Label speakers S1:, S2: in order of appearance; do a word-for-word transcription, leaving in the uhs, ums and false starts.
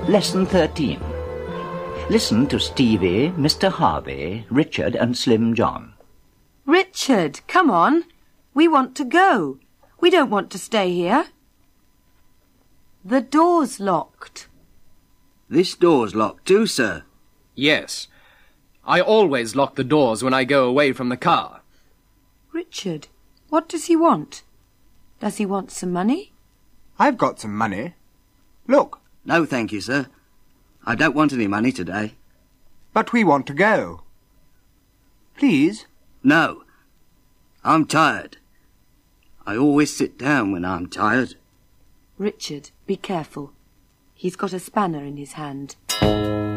S1: Lesson thirteen. Listen to Stevie, Mister Harvey, Richard and Slim John.
S2: Richard, come on. We want to go. We don't want to stay here. The door's locked.
S3: This door's locked too, sir.
S4: Yes. I always lock the doors when I go away from the car.
S2: Richard, what does he want? Does he want some money?
S5: I've got some money. Look.
S3: No, thank you, sir. I don't want any money today.
S5: But we want to go. Please?
S3: No. I'm tired. I always sit down when I'm tired.
S2: Richard, be careful. He's got a spanner in his hand.